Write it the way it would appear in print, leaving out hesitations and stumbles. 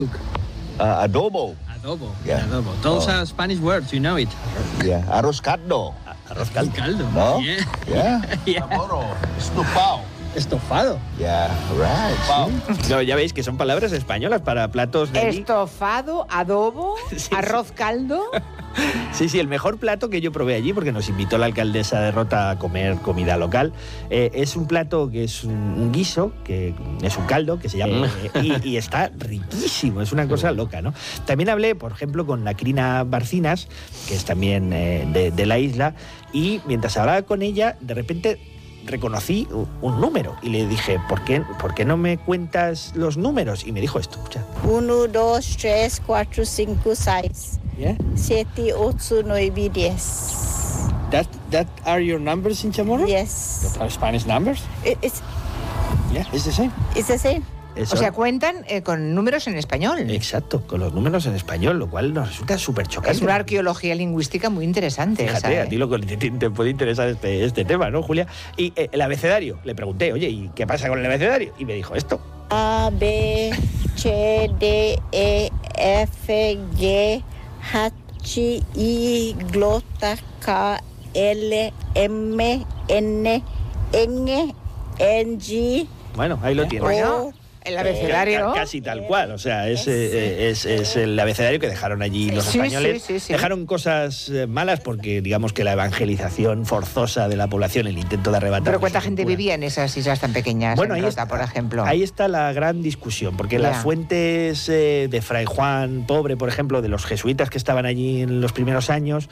Adobo. Adobo. Yeah. Adobo. Those Oh. are Spanish words, you know it. Yeah. Arroz caldo. Arroz caldo. No? Yeah. Yeah. Yeah. Estupao. Estofado. Yeah. Right. see? No, ya veis que son palabras españolas para platos de... Estofado, adobo, Sí, arroz caldo. Sí, el mejor plato que yo probé allí, porque nos invitó la alcaldesa de Rota a comer comida local, es un plato que es un guiso, que es un caldo, que se llama, y está riquísimo, es una cosa loca, ¿no? También hablé, por ejemplo, con la Crina Barcinas, que es también de la isla, y mientras hablaba con ella, de repente reconocí un número y le dije, ¿por qué no me cuentas los números? Y me dijo esto, escucha. 1, 2, 3, 4, 5, 6, Yeah? 7, 8, 9, 10. That are your numbers in Chamorro? Yes. Are Spanish numbers? It's Yeah, it's the same. the same. Eso. O sea, cuentan con números en español. Exacto, con los números en español, lo cual nos resulta súper chocante. Es una arqueología lingüística muy interesante. Fíjate, esa, a ti lo que te puede interesar este tema, ¿no, Julia? Y el abecedario, le pregunté, oye, ¿y qué pasa con el abecedario? Y me dijo esto. A, B, C, D, E, F, G, H, I, glota, K, L, M, N, N, G, Bueno, ahí lo tienes. Bueno, el abecedario. Casi tal cual, o sea, es el abecedario que dejaron allí los Sí, españoles. sí. Dejaron cosas malas porque, digamos que la evangelización forzosa de la población, el intento de arrebatar... Pero ¿cuánta gente vivía en esas islas tan pequeñas? Bueno, en ahí Rota, está, por ejemplo. Ahí está la gran discusión, porque Ya. las fuentes de Fray Juan Pobre, por ejemplo, de los jesuitas que estaban allí en los primeros años,